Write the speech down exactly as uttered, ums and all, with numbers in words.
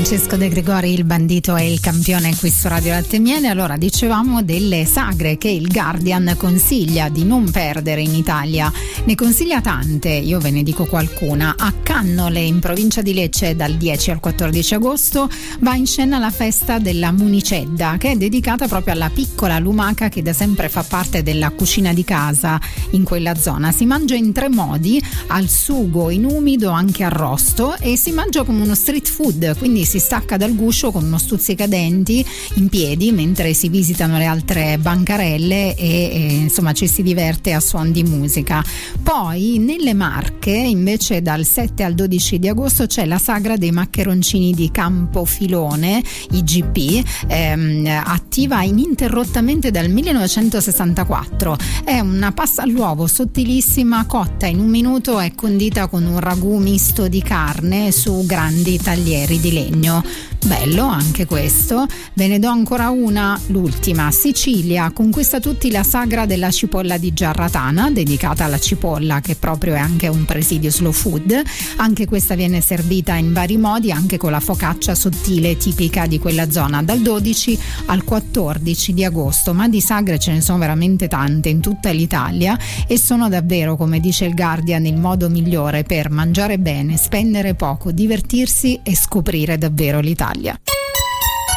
Francesco De Gregori, il bandito e il campione qui su Radio Latte e Miele. Allora, dicevamo delle sagre che il Guardian consiglia di non perdere in Italia. Ne consiglia tante, io ve ne dico qualcuna. A Cannole, in provincia di Lecce, dal dieci al quattordici agosto va in scena la festa della Municedda, che è dedicata proprio alla piccola lumaca che da sempre fa parte della cucina di casa in quella zona. Si mangia in tre modi: al sugo, in umido, anche arrosto, e si mangia come uno street food, quindi si stacca dal guscio con uno stuzzicadenti in piedi mentre si visitano le altre bancarelle e, e insomma ci si diverte a suon di musica. Poi nelle Marche, invece, dal sette al dodici di agosto c'è la sagra dei maccheroncini di Campofilone, I G P, ehm, attiva ininterrottamente dal millenovecentosessantaquattro. È una pasta all'uovo sottilissima, cotta in un minuto e condita con un ragù misto di carne su grandi taglieri di legno. Bello anche questo. Ve ne do ancora una, l'ultima. Sicilia conquista tutti la sagra della cipolla di Giarratana, dedicata alla cipolla, che proprio è anche un presidio slow food. Anche questa viene servita in vari modi, anche con la focaccia sottile tipica di quella zona, dal dodici al quattordici di agosto. Ma di sagre ce ne sono veramente tante in tutta l'Italia e sono davvero, come dice il Guardian, il modo migliore per mangiare bene, spendere poco, divertirsi e scoprire davvero l'Italia.